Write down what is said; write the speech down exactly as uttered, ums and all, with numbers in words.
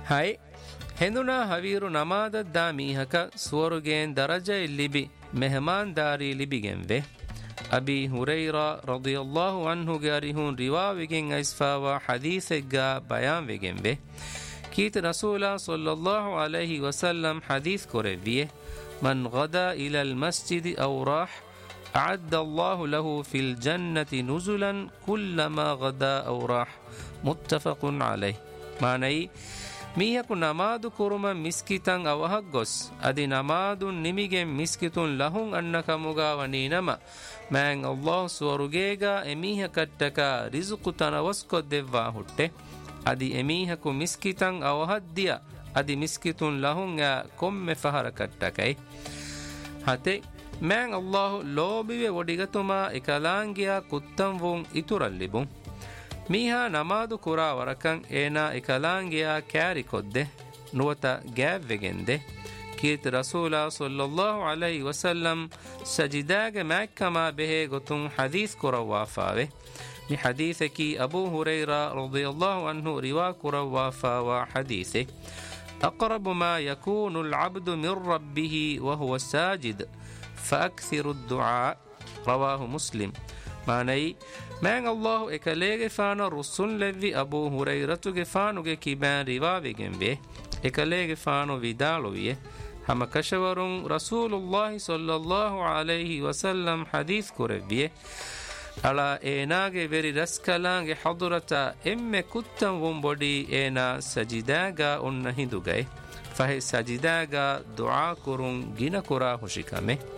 hai henduna haviru namadadda mihaka suwarugen daraja libi mehmandari libigenve abi hurayra radiyallahu anhu garihun riwawigen aisfawa hadithegga bayan vegenve kit rasula sallallahu alayhi wasallam hadith koreviye man ghada ila al masjid aw rah أعد الله له في الجنة نزلا كلما غدا أو راح متفق عليه معنى ميهكو نماد كرما مسكتان أوهق غس أدي نماد نميجن مسكتون لهم أنك مغاوني نما من الله سورجيغا إميها كتكا رزق تنوسكو دفا هته أدي إميهكو مسكتان أوهد ديا أدي مسكتون لهم كم فهر كتكي هته من الله لوبي وديغتما إكالانجيا كتنفون إترالبون ميها نماد كرا وركن إنا إكالانجيا كاري كده نوتا جاب وجنده كيت رسول صلى الله عليه وسلم سجداغ مكما به غتون حديث كرا وافاوه من حديثك أبو هريرة رضي الله عنه روا كرا وافا وحديثه أقرب ما يكون العبد من ربه وهو ساجد فأكثر الدعاء رواه مسلم معنى من الله إكاليغ فانا رسول لذي أبو هريرة فانو كيبان رواوي جنبه إكاليغ فانو vidaloviye هم كشورون رسول الله صلى الله عليه وسلم حديث كربيه على إناغ بري رسكالانغ حضرتا إم كتن ومبودي إنا سجداغا أنهدوغي فهي سجداغا دعا كرون جنا كرا هشكامه